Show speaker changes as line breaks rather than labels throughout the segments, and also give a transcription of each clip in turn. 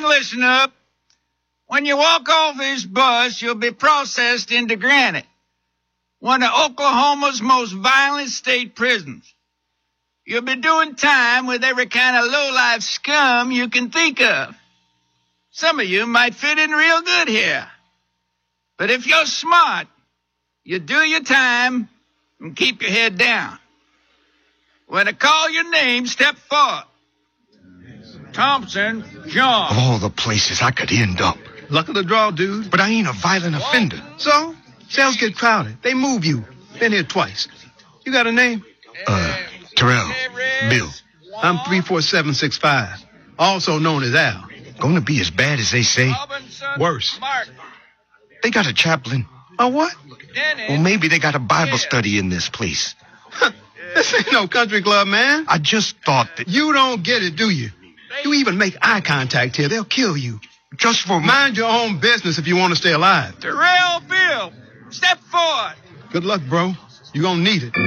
Men, listen up. When you walk off this bus, you'll be processed into Granite, one of Oklahoma's most violent state prisons. You'll be doing time with every kind of low-life scum you can think of. Some of you might fit in real good here. But if you're smart, you do your time and keep your head down. When I call your name, step forward. Thompson John.
Of all the places I could end up.
Luck of the draw, dude.
But I ain't a violent offender.
So? Cells get crowded. They move you. Been here twice. You got a name?
Terrell. Bill.
I'm 34765. Also known as Al.
Gonna be as bad as they say?
Worse.
They got a chaplain.
A what?
Or maybe they got a Bible study in this place.
This ain't no country club, man.
I just thought that...
You don't get it, do you? You even make eye contact here, they'll kill you.
Just for...
Mind your own business if you want to stay alive.
Terrell Bill, step forward.
Good luck, bro. You're gonna need it.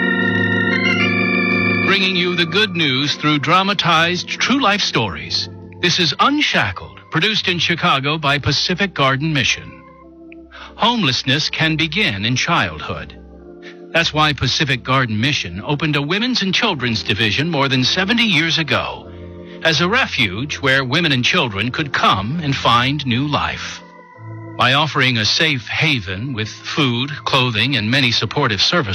Bringing you the good news through dramatized true life stories. This is Unshackled, produced in Chicago by Pacific Garden Mission. Homelessness can begin in childhood. That's why Pacific Garden Mission opened a women's and children's division more than 70 years ago as a refuge where women and children could come and find new life. By offering a safe haven with food, clothing, and many supportive services,